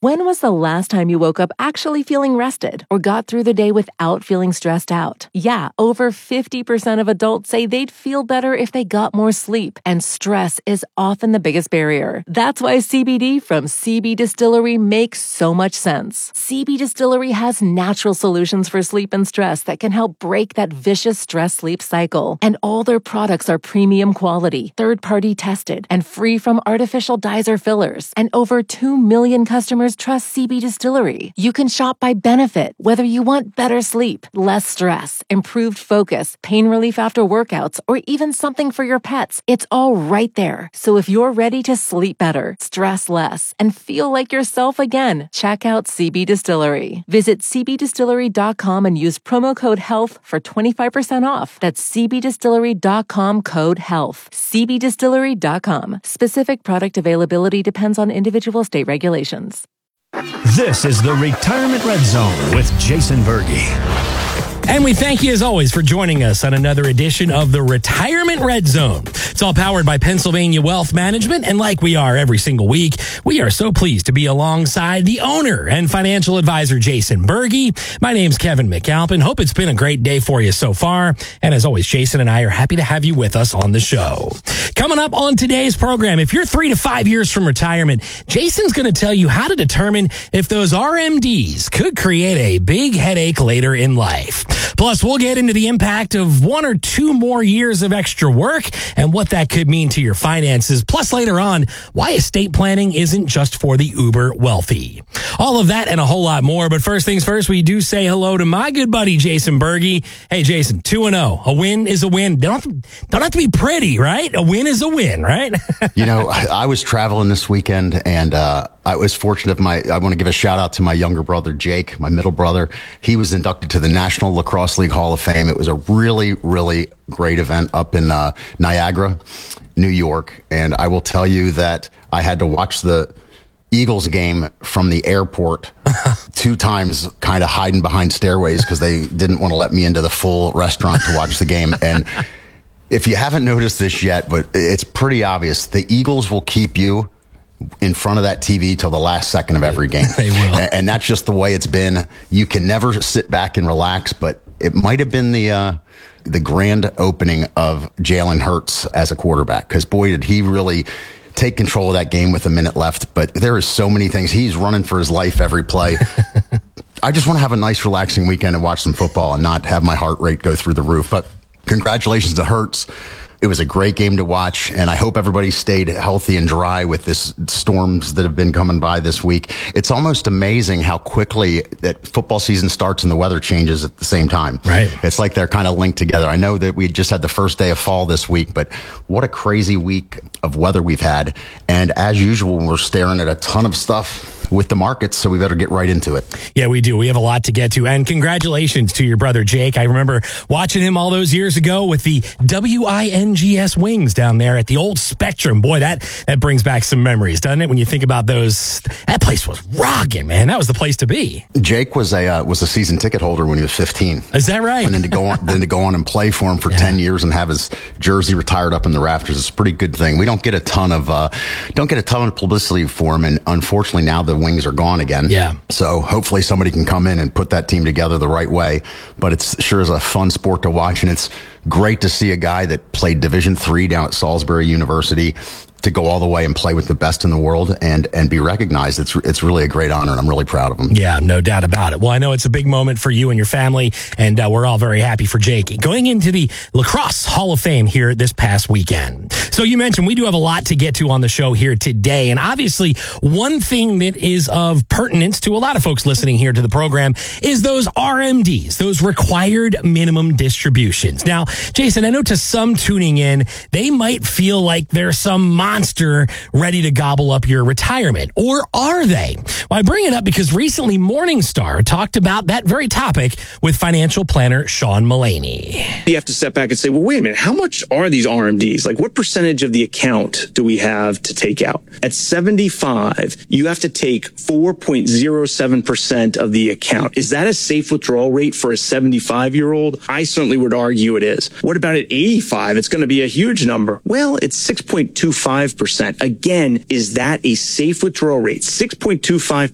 When was the last time you woke up actually feeling rested or got through the day without feeling stressed out? Yeah, over 50% of adults say they'd feel better if they got more sleep, and stress is often the biggest barrier. That's why CBD from CB Distillery makes so much sense. CB Distillery has natural solutions for sleep and stress that can help break that vicious stress-sleep cycle. And all their products are premium quality, third-party tested, and free from artificial dyes or fillers. And over 2 million customers trust CB Distillery. You can shop by benefit, whether you want better sleep, less stress, improved focus, pain relief after workouts, or even something for your pets. It's all right there. So if you're ready to sleep better, stress less, and feel like yourself again, check out CB Distillery. Visit cbdistillery.com and use promo code HEALTH for 25% off. That's cbdistillery.com code HEALTH. cbdistillery.com. Specific product availability depends on individual state regulations. This is the Retirement Red Zone with Jason Berge. And we thank you, as always, for joining us on another edition of the Retirement Red Zone. It's all powered by Pennsylvania Wealth Management, and like we are every single week, we are so pleased to be alongside the owner and financial advisor, Jason Berge. My name's Kevin McAlpin. Hope it's been a great day for you so far. And as always, Jason and I are happy to have you with us on the show. Coming up on today's program, if you're 3 to 5 years from retirement, Jason's going to tell you how to determine if those RMDs could create a big headache later in life. Plus, we'll get into the impact of 1 or 2 more years of extra work and what that could mean to your finances. Plus, later on, why estate planning isn't just for the uber wealthy. All of that and a whole lot more. But first things first, we do say hello to my good buddy, Jason Berge. Hey, Jason, 2-0. A win is a win. Don't have to be pretty, right? A win is a win, right? You know, I was traveling this weekend, and I was fortunate. I want to give a shout out to my younger brother, Jake, my middle brother. He was inducted to the National Lacrosse League Hall of Fame. It was a really, really great event up in Niagara, New York. And I will tell you that I had to watch the Eagles game from the airport 2 times, kind of hiding behind stairways because they didn't want to let me into the full restaurant to watch the game. And if you haven't noticed this yet, but it's pretty obvious, the Eagles will keep you in front of that TV till the last second of every game. They will. And that's just the way it's been. You can never sit back and relax, but it might have been the grand opening of Jalen Hurts as a quarterback, because boy, did he really take control of that game with a minute left. But there is so many things. He's running for his life every play. I just want to have a nice, relaxing weekend and watch some football and not have my heart rate go through the roof. But congratulations to Hurts. It was a great game to watch, and I hope everybody stayed healthy and dry with this storms that have been coming by this week. It's almost amazing how quickly that football season starts and the weather changes at the same time. Right. It's like they're kind of linked together. I know that we just had the first day of fall this week, but what a crazy week of weather we've had. And as usual, we're staring at a ton of stuff with the markets, so we better get right into it. Yeah, we do. We have a lot to get to. And congratulations to your brother, Jake. I remember watching him all those years ago with the WINGS wings down there at the old Spectrum. Boy, that brings back some memories, doesn't it? When you think about those, that place was rocking, man. That was the place to be. Jake was a season ticket holder when he was 15. Is that right? And then to go on and play for him for 10 years and have his jersey retired up in the rafters is a pretty good thing. We don't get a ton of publicity for him, and unfortunately now the wings are gone again. Yeah. So hopefully somebody can come in and put that team together the right way. But it's sure is a fun sport to watch, and it's great to see a guy that played Division III down at Salisbury University to go all the way and play with the best in the world and be recognized. It's really a great honor, and I'm really proud of him. Yeah, no doubt about it. Well, I know it's a big moment for you and your family, and we're all very happy for Jake going into the Lacrosse Hall of Fame here this past weekend. So you mentioned we do have a lot to get to on the show here today, and obviously one thing that is of pertinence to a lot of folks listening here to the program is those RMDs, those required minimum distributions. Now, Jason, I know to some tuning in, they might feel like there's some monster ready to gobble up your retirement. Or are they? Well, I bring it up because recently Morningstar talked about that very topic with financial planner Sean Mullaney. You have to step back and say, well, wait a minute, how much are these RMDs? Like, what percentage of the account do we have to take out? At 75, you have to take 4.07% of the account. Is that a safe withdrawal rate for a 75-year-old? I certainly would argue it is. What about at 85? It's going to be a huge number. Well, it's 6.25%. Again, is that a safe withdrawal rate? 6.25%.